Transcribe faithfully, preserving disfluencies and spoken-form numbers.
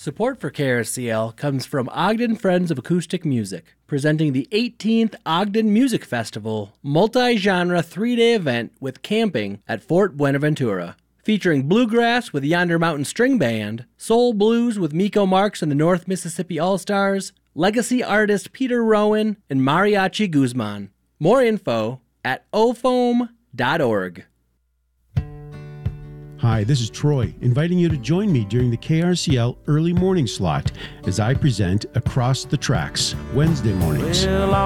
Support for K R C L comes from Ogden Friends of Acoustic Music, presenting the eighteenth Ogden Music Festival, multi-genre three-day event with camping at Fort Buenaventura. Featuring bluegrass with Yonder Mountain String Band, soul blues with Miko Marks and the North Mississippi All-Stars, legacy artist Peter Rowan, and Mariachi Guzman. More info at o foam dot org. Hi, this is Troy, inviting you to join me during the K R C L early morning slot as I present Across the Tracks, Wednesday mornings. Well,